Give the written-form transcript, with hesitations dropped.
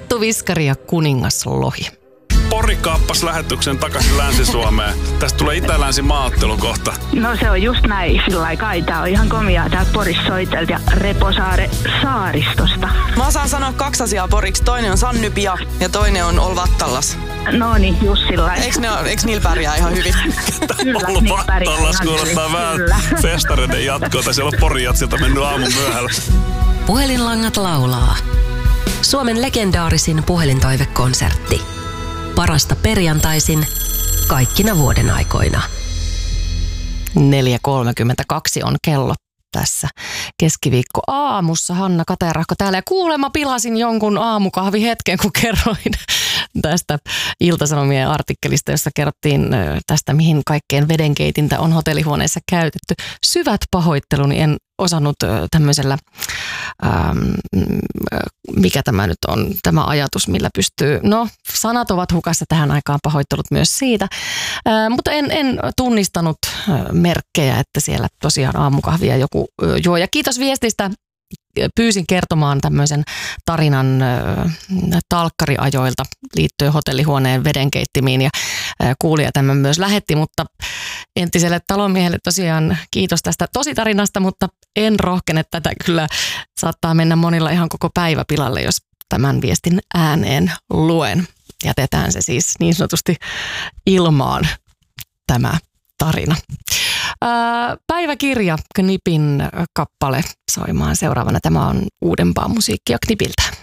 Kettuviskari ja kuningaslohi. Pori kaappasi lähetyksen takaisin Länsi-Suomeen. Tästä tulee itä-länsi-maaottelu kohta. No se on just näin, sillä kai. Tää on ihan komiaa tää Porissa soitelta ja Reposaare saaristosta. Mä osaan sanoa 2 asiaa poriksi. Toinen on Sannypia ja toinen on Olvattallas. No niin, just sillä Eiks niillä pärjää ihan hyvin? Kyllä, Olvattallas kuulostaa vähän festareiden jatkoa. Siellä on Porin jatsilta mennyt aamun myöhällä. Puhelinlangat laulaa. Suomen legendaarisin puhelintoivekonsertti. Parasta perjantaisin kaikkina vuoden aikoina. 4.32 on kello tässä keskiviikko aamussa. Hanna Katerahko täällä ja kuulemma pilasin jonkun aamukahvihetken, kun kerroin tästä Ilta-Sanomien artikkelista, jossa kerrottiin tästä, mihin kaikkeen vedenkeitintä on hotellihuoneessa käytetty. Syvät pahoitteluni, en osannut tämmöisellä, mikä tämä nyt on, tämä ajatus, millä pystyy, no sanat ovat hukassa tähän aikaan, pahoittelut myös siitä, mutta en tunnistanut merkkejä, että siellä tosiaan aamukahvia joku juo. Ja kiitos viestistä. Pyysin kertomaan tämmöisen tarinan talkkariajoilta liittyen hotellihuoneen vedenkeittimiin ja kuulija tämän myös lähetti, mutta entiselle talonmiehelle tosiaan kiitos tästä tositarinasta, mutta en rohkene tätä, kyllä saattaa mennä monilla ihan koko päivä pilalle, jos tämän viestin ääneen luen. Jätetään se siis niin sanotusti ilmaan tämä tarina. Päiväkirja, Knipin kappale soimaan seuraavana. Tämä on uudempaa musiikkia Knipiltä.